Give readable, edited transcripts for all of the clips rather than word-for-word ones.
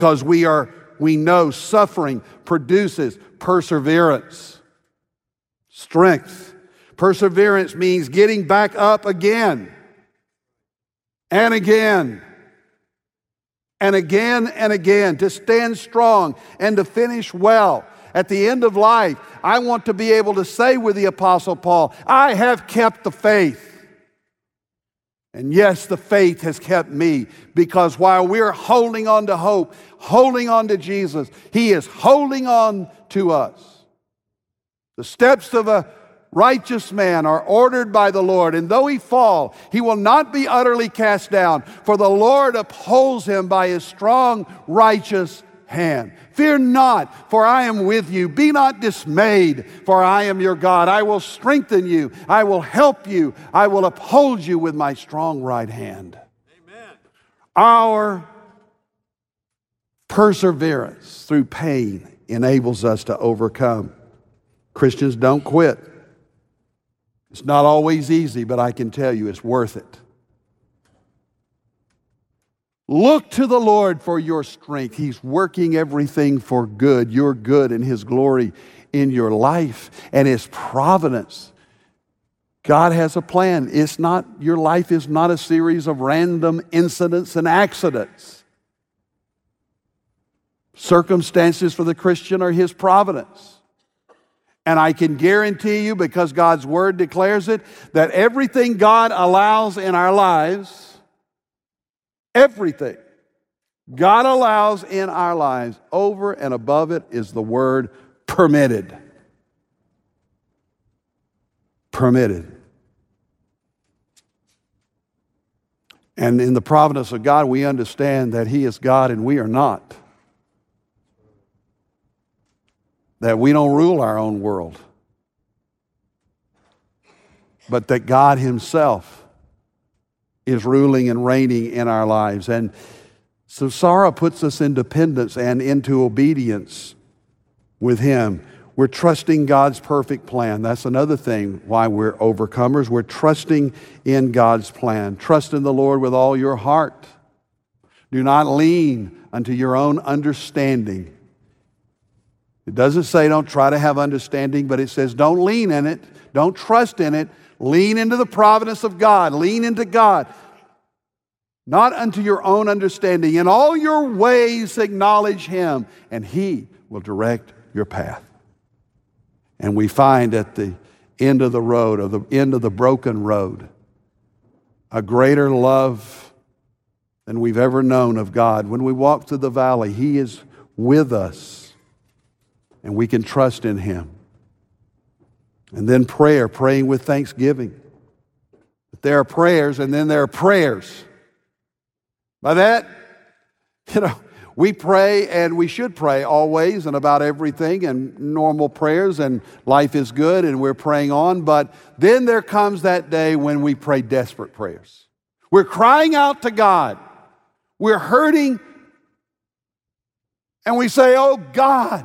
Because we know suffering produces perseverance, strength. Perseverance means getting back up again and again and again and again, to stand strong and to finish well. At the end of life, I want to be able to say with the Apostle Paul, I have kept the faith. And yes, the faith has kept me, because while we're holding on to hope, holding on to Jesus, He is holding on to us. The steps of a righteous man are ordered by the Lord, and though he fall, he will not be utterly cast down, for the Lord upholds him by His strong, righteous hand. Fear not, for I am with you. Be not dismayed, for I am your God. I will strengthen you. I will help you. I will uphold you with my strong right hand. Amen. Our perseverance through pain enables us to overcome. Christians, don't quit. It's not always easy, but I can tell you it's worth it. Look to the Lord for your strength. He's working everything for good, your good and His glory in your life and His providence. God has a plan. Your life is not a series of random incidents and accidents. Circumstances for the Christian are His providence. And I can guarantee you, because God's Word declares it, that everything God allows in our lives, everything God allows in our lives, over and above it is the word permitted. Permitted. And in the providence of God, we understand that He is God and we are not. That we don't rule our own world, but that God Himself is ruling and reigning in our lives. And so sorrow puts us in dependence and into obedience with Him. We're trusting God's perfect plan. That's another thing why we're overcomers. We're trusting in God's plan. Trust in the Lord with all your heart. Do not lean unto your own understanding. It doesn't say don't try to have understanding, but it says don't lean in it. Don't trust in it. Lean into the providence of God. Lean into God. Not unto your own understanding. In all your ways acknowledge Him, and He will direct your path. And we find at the end of the road, or the end of the broken road, a greater love than we've ever known of God. When we walk through the valley, He is with us, and we can trust in Him. And then praying with thanksgiving. But there are prayers, and then there are prayers. By that, we pray, and we should pray always and about everything, and normal prayers, and life is good, and we're praying on. But then there comes that day when we pray desperate prayers. We're crying out to God. We're hurting, and we say, oh God,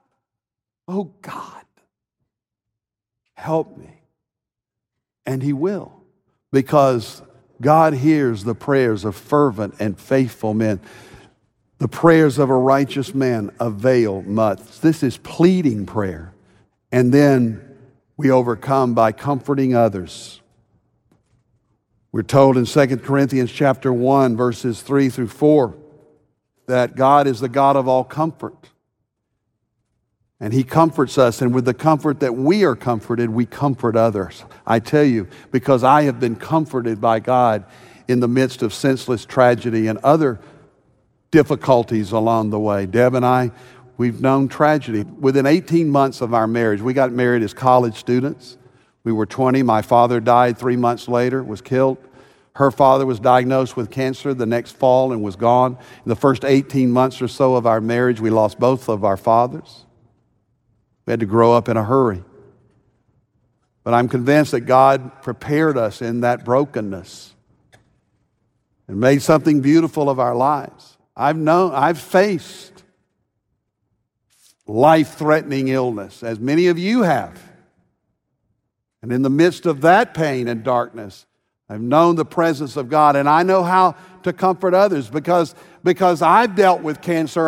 help me. And He will, because God hears the prayers of fervent and faithful men. The prayers of a righteous man avail much. This is pleading prayer. And then we overcome by comforting others. We're told in 2 Corinthians chapter 1, verses 3 through 4, that God is the God of all comfort. And He comforts us, and with the comfort that we are comforted, we comfort others. I tell you, because I have been comforted by God in the midst of senseless tragedy and other difficulties along the way. Deb and I, we've known tragedy. Within 18 months of our marriage, we got married as college students. We were 20. My father died 3 months later, was killed. Her father was diagnosed with cancer the next fall and was gone. In the first 18 months or so of our marriage, we lost both of our fathers. We had to grow up in a hurry. But I'm convinced that God prepared us in that brokenness and made something beautiful of our lives. I've faced life-threatening illness, as many of you have. And in the midst of that pain and darkness, I've known the presence of God, and I know how to comfort others because I've dealt with cancer.